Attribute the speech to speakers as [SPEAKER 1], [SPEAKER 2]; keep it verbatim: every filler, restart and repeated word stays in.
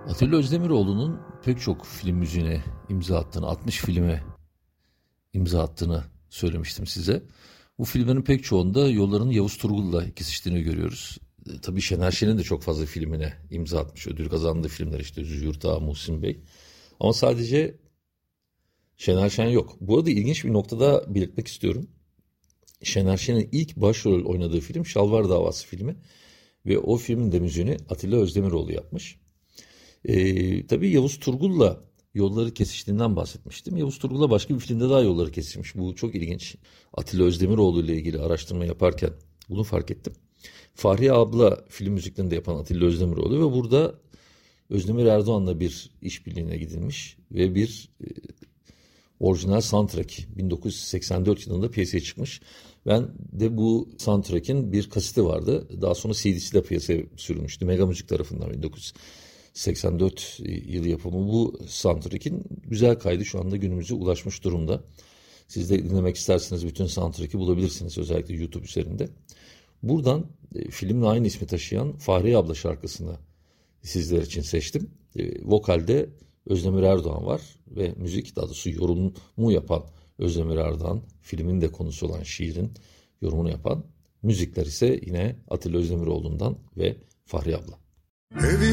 [SPEAKER 1] Atilla Özdemiroğlu'nun pek çok film müziğine imza attığını, altmış filme imza attığını söylemiştim size. Bu filmlerin pek çoğunda yollarının Yavuz Turgul'la kesiştiğini görüyoruz. E, tabii Şener Şen'in de çok fazla filmine imza atmış. Ödül kazandığı filmler işte Züğürt Ağa, Muhsin Bey. Ama sadece Şener Şen yok. Bu arada ilginç bir noktada belirtmek istiyorum. Şener Şen'in ilk başrol oynadığı film Şalvar Davası filmi. Ve o filmin de müziğini Atilla Özdemiroğlu yapmış. Ee, tabii Yavuz Turgul'la yolları kesiştiğinden bahsetmiştim. Yavuz Turgul'la başka bir filmde daha yolları kesişmiş. Bu çok ilginç. Atilla Özdemiroğlu ile ilgili araştırma yaparken bunu fark ettim. Fahriye abla film müziklerini de yapan Atilla Özdemiroğlu ve burada Özdemir Erdoğan'la bir işbirliğine gidilmiş ve bir e, orijinal soundtrack bin dokuz yüz seksen dört yılında piyasaya çıkmış. Ben de bu soundtrack'in bir kaseti vardı. Daha sonra C D'si de piyasaya sürülmüştü. Mega Müzik tarafından bin dokuz yüz seksen dört yılı yapımı bu soundtrack'in güzel kaydı şu anda günümüze ulaşmış durumda. Siz de dinlemek isterseniz bütün soundtrack'i bulabilirsiniz özellikle YouTube üzerinde. Buradan e, filmle aynı ismi taşıyan Fahriye abla şarkısını sizler için seçtim. E, vokalde Özdemir Erdoğan var ve müzik, daha doğrusu yorumu yapan Özdemir Erdoğan, filmin de konusu olan şiirin yorumunu yapan, müzikler ise yine Atilla Özdemiroğlu'ndan ve Fahriye abla.
[SPEAKER 2] Evi